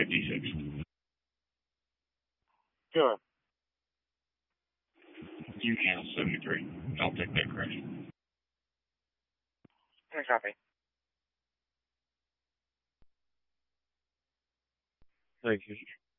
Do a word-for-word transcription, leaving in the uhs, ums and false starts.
fifty-six. Good. You can seventy-three. I'll take that crash. Any copy. Thank you.